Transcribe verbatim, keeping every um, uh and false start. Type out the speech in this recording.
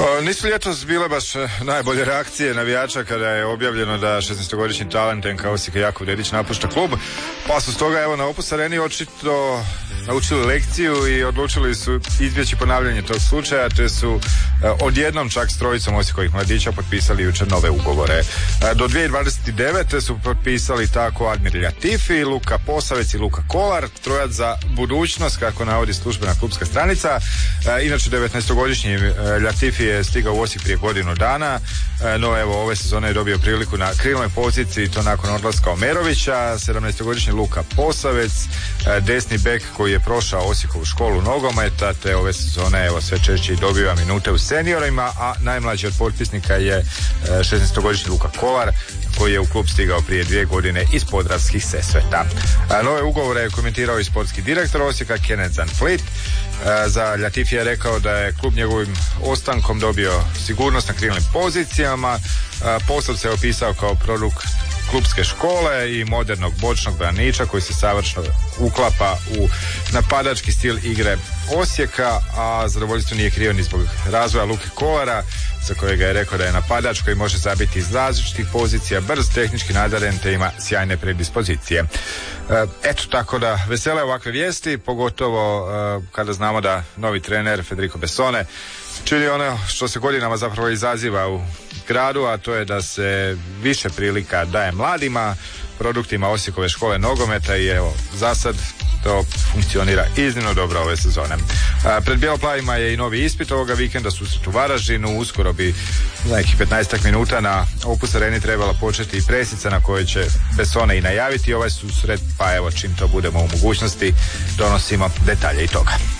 O, nisu ljetos bile baš najbolje reakcije navijača kada je objavljeno da šesnaestogodišnji talent en ka Osijeka Jakov Dedić napušta klub, pa su stoga evo na Opus Areni očito naučili lekciju i odlučili su izbjeći ponavljanje tog slučaja, te su eh, odjednom čak s trojicom Osijekovih mladića potpisali jučer nove ugovore. Eh, do dvije tisuće dvadeset devete su potpisali tako Admir Ljatifi, Luka Posavec i Luka Kolar, trojac za budućnost, kako navodi službena klubska stranica. Eh, inače devetnaestogodišnji eh, Ljatifi je stigao u Osijek prije godinu dana, eh, no evo ove sezone je dobio priliku na krilnoj poziciji, to nakon odlaska Omerovića. sedamnaestogodišnji Luka Posavec, eh, desni bek koji je prošao Osijekovu školu nogometa, te ove sezone evo sve češće i dobiva minute u seniorima, a najmlađi od potpisnika je šesnaestogodišnji Luka Kolar, koji je u klub stigao prije dvije godine iz Podravskih Sesveta. Nove ugovore je komentirao i sportski direktor Osijeka Kenneth Zanflit. Za Ljatifija je rekao da je klub njegovim ostankom dobio sigurnost na krilnim pozicijama. Posao se je opisao kao produkt klubske škole i modernog bočnog braniča koji se savršeno uklapa u napadački stil igre Osijeka, a zadovoljstvo nije krio ni zbog razvoja Luke Kolara, za kojega je rekao da je napadač koji može zabiti iz različitih pozicija, brz, tehnički nadaren, te ima sjajne predispozicije. Eto, tako da vesele ovakve vijesti, pogotovo kada znamo da novi trener Federico Bessone čini ono što se godinama zapravo izaziva u gradu, a to je da se više prilika daje mladima, produktima Osijekove škole nogometa, i evo, za sad to funkcionira iznimno dobro ove sezone. A, pred Bijeloplavima je i novi ispit ovoga vikenda, susret u Varaždinu. Uskoro bi za nekih petnaestak minuta na Opus Areni trebala početi i presica na kojoj će Bessone i najaviti ovaj susret, pa evo čim to budemo u mogućnosti donosimo detalje i toga.